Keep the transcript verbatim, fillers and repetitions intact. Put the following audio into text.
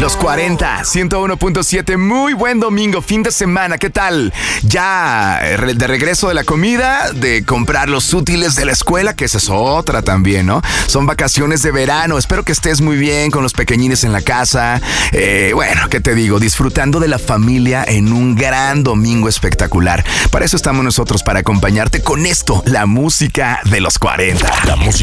Los cuarenta, ciento uno punto siete, muy buen domingo, fin de semana, ¿qué tal? Ya de regreso de la comida, de comprar los útiles de la escuela, que esa es otra también, ¿no? Son vacaciones de verano, espero que estés muy bien con los pequeñines en la casa. Eh, bueno, ¿qué te digo? Disfrutando de la familia en un gran domingo espectacular. Para eso estamos nosotros, para acompañarte con esto, la música de los cuarenta. La música